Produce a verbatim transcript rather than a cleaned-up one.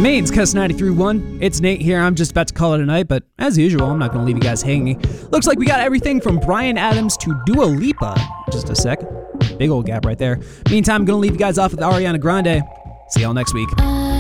Maine's Cuss ninety-three point one. It's Nate here. I'm just about to call it a night, but as usual, I'm not going to leave you guys hanging. Looks like we got everything from Bryan Adams to Dua Lipa. Just a sec. Big old gap right there. Meantime, I'm going to leave you guys off with Ariana Grande. See y'all next week.